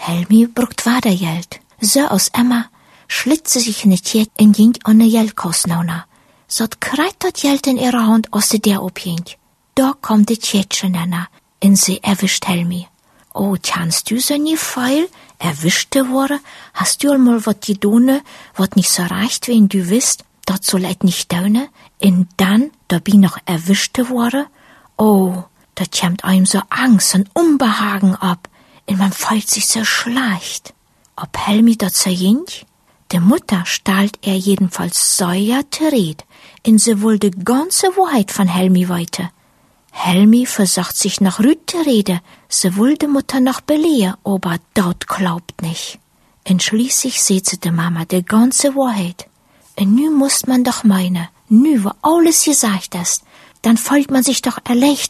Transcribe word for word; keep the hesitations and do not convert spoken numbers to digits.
Helmi brucht weiter Geld. So aus Emma schlitt sie sich in die Tjek und ging an ne Geldkost nauna. So hat kreit dat Geld in ihrer Hand, aus der der opging. Da kommt die Tjetschen nana, und sie erwischt Helmi. Oh, kannst du so nie feil? Erwischte worden? Hast du einmal wat gedone, wat nicht so reicht, wenn du wisst, dat soll et nicht daune? Und dann, da bin noch erwischte worden? Oh, da kämmt einem so Angst und Unbehagen ab, und man fühlt sich so schlecht. Ob Helmi dat so ging? De Mutter stahlt er jedenfalls säuer tered, und sie wohl de ganze Wahrheit von Helmi weite. Helmi versucht sich nach Rüd zu reden, sie will de Mutter noch belehren, aber dort glaubt nicht. Und schließlich seht sie de Mama de ganze Wahrheit. Und nu muss man doch meinen, nu wo alles gesagt ist, dann fühlt man sich doch erleichtert.